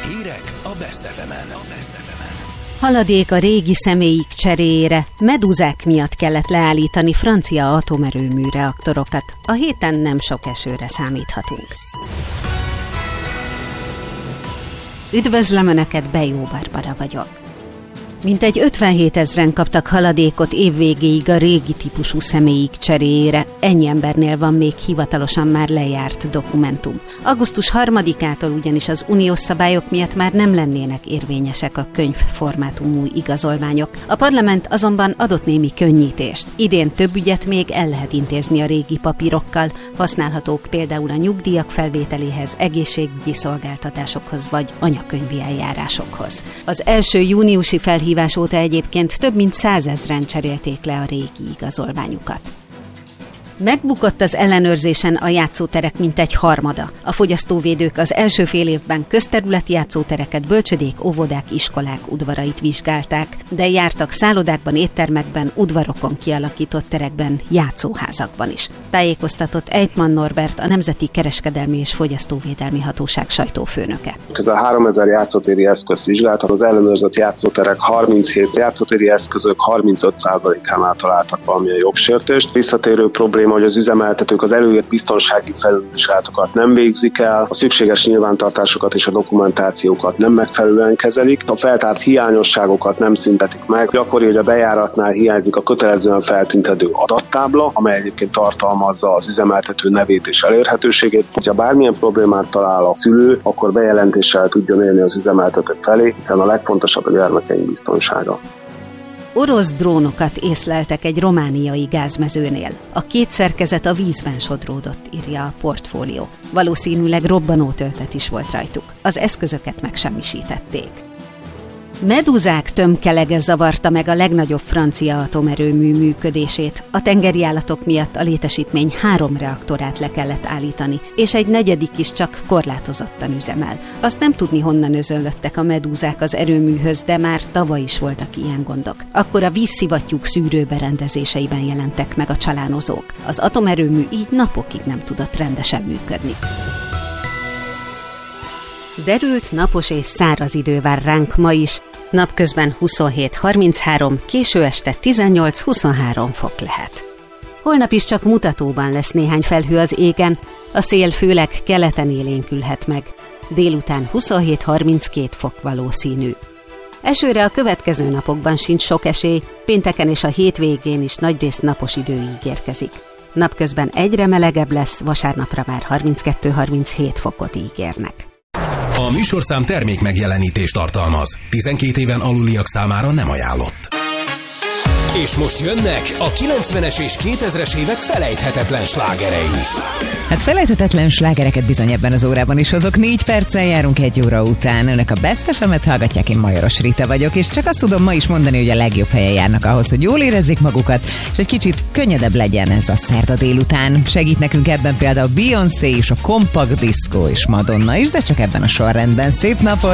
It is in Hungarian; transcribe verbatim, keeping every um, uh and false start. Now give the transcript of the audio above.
Hírek a Best ef emen. Haladék a régi személyik cseréjére, medúzák miatt kellett leállítani francia atomerőmű reaktorokat. A héten nem sok esőre számíthatunk. Üdvözlöm Önöket, Bejó Barbara vagyok. Mintegy ötvenhét ezren kaptak haladékot évvégéig a régi típusú személyik cseréjére. Ennyi embernél van még hivatalosan már lejárt dokumentum. augusztus harmadikától ugyanis az uniós szabályok miatt már nem lennének érvényesek a könyvformátumú igazolványok. A parlament azonban adott némi könnyítést. Idén több ügyet még el lehet intézni a régi papírokkal, használhatók például a nyugdíjak felvételéhez, egészségügyi szolgáltatásokhoz vagy anyakönyvi eljárásokhoz. Az első júniusi felhívás óta egyébként több mint százezren cserélték le a régi igazolványukat. Megbukott az ellenőrzésen a játszóterek mintegy harmada. A fogyasztóvédők az első fél évben közterületi játszótereket, bölcsödék, óvodák, iskolák udvarait vizsgálták, de jártak szállodákban, éttermekben, udvarokon kialakított terekben, játszóházakban is. Tájékoztatott Ejtman Norbert, a Nemzeti Kereskedelmi és Fogyasztóvédelmi Hatóság sajtófőnöke. Közel háromezer játszótéri eszközt vizsgáltak, az ellenőrzött játszóterek harminchét játszótéri eszközök harmincöt százalékánál találtak valamilyen jogsértést. Visszatérő probléma, hogy az üzemeltetők az előírt biztonsági felülvizsgálatokat nem végzik el, a szükséges nyilvántartásokat és a dokumentációkat nem megfelelően kezelik, a feltárt hiányosságokat nem szüntetik meg. Gyakori, hogy a bejáratnál hiányzik a kötelezően feltüntető adattábla, amely egyébként tartalmazza az üzemeltető nevét és elérhetőségét. Ha bármilyen problémát talál a szülő, akkor bejelentéssel tudjon élni az üzemeltető felé, hiszen a legfontosabb a gyermekeink biztonsága. Orosz drónokat észleltek egy romániai gázmezőnél. A két szerkezet a vízben sodródott, írja a Portfólió. Valószínűleg robbanó töltet is volt rajtuk. Az eszközöket megsemmisítették. Medúzák tömkelege zavarta meg a legnagyobb francia atomerőmű működését. A tengeri állatok miatt a létesítmény három reaktorát le kellett állítani, és egy negyedik is csak korlátozottan üzemel. Azt nem tudni, honnan özönlöttek a medúzák az erőműhöz, de már tavaly is voltak ilyen gondok. Akkor a vízszivattyúk szűrőberendezéseiben jelentek meg a csalánozók. Az atomerőmű így napokig nem tudott rendesen működni. Derült, napos és száraz idő vár ránk ma is. Napközben huszonhét harminchárom, késő este tizennyolc-huszonhárom fok lehet. Holnap is csak mutatóban lesz néhány felhő az égen, a szél főleg keleten élénkülhet meg. Délután huszonhét harminckét fok valószínű. Esőre a következő napokban sincs sok esély, pénteken és a hétvégén is nagyrészt napos idő ígérkezik. Napközben egyre melegebb lesz, vasárnapra már harminckettő-harminchét fokot ígérnek. A műsorszám termék megjelenítést tartalmaz. tizenkét éven aluliak számára nem ajánlott. És most jönnek a kilencvenes és kétezres évek felejthetetlen slágerei. Hát felejthetetlen slágereket bizony ebben az órában is hozok. Négy perccel járunk egy óra után. Önök a Best ef emet hallgatják, én Majoros Rita vagyok, és csak azt tudom ma is mondani, hogy a legjobb helyen járnak ahhoz, hogy jól érezzék magukat, és egy kicsit könnyedebb legyen ez a szerda délután. Segít nekünk ebben például Beyoncé és a Compact Disco és Madonna is, de csak ebben a sorrendben. Szép napot!